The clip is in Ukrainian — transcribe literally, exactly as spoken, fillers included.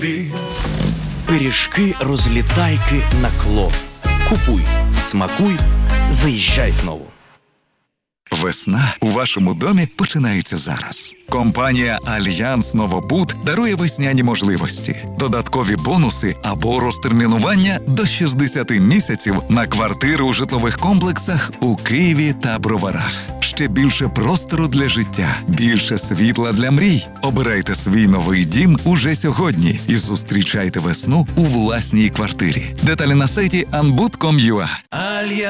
Пиріжки розлітайки на кло. Купуй, смакуй, заїжджай знову. Весна у вашому домі починається зараз. Компанія «Альянс Новобуд» дарує весняні можливості, додаткові бонуси або розтермінування до шістдесят місяців на квартири у житлових комплексах у Києві та Броварах. Ще більше простору для життя, більше світла для мрій. Обирайте свій новий дім уже сьогодні і зустрічайте весну у власній квартирі. Деталі на сайті анбуд крапка ком крапка ю а.